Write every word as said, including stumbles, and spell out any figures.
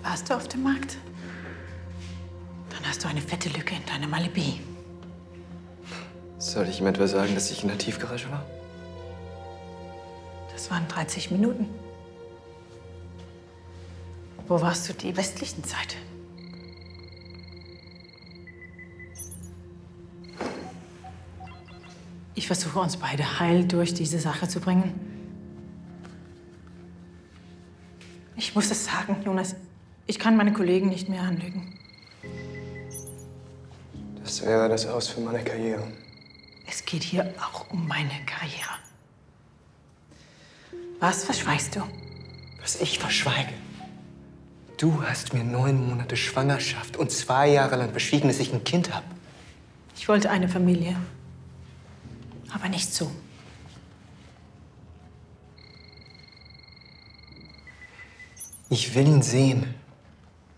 Warst du auf dem Markt? Dann hast du eine fette Lücke in deinem Alibi. Soll ich ihm etwa sagen, dass ich in der Tiefgarage war? Das waren dreißig Minuten. Wo warst du die westlichen Zeit? Ich versuche, uns beide heil durch diese Sache zu bringen. Ich muss es sagen, Jonas. Ich kann meine Kollegen nicht mehr anlügen. Das wäre das Aus für meine Karriere. Es geht hier auch um meine Karriere. Was verschweigst du? Was ich verschweige? Du hast mir neun Monate Schwangerschaft und zwei Jahre lang verschwiegen, dass ich ein Kind habe. Ich wollte eine Familie. Aber nicht so. Ich will ihn sehen.